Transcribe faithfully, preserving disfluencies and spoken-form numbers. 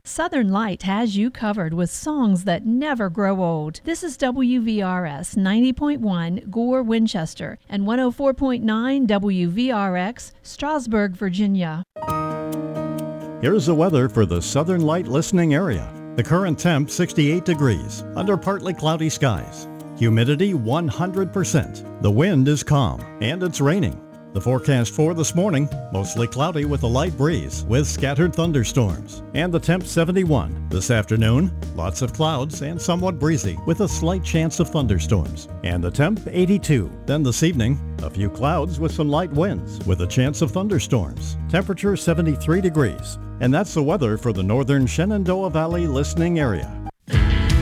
Southern Light has you covered with songs that never grow old. This is W V R S ninety point one Gore, Winchester, and one oh four point nine W V R X, Strasburg, Virginia. Here's the weather for the Southern Light listening area. The current temp sixty-eight degrees, under partly cloudy skies. Humidity one hundred percent. The wind is calm, and it's raining. The forecast for this morning, mostly cloudy with a light breeze with scattered thunderstorms. And the temp seventy-one. This afternoon, lots of clouds and somewhat breezy with a slight chance of thunderstorms. And the temp eighty-two. Then this evening, a few clouds with some light winds with a chance of thunderstorms. Temperature seventy-three degrees. And that's the weather for the northern Shenandoah Valley listening area.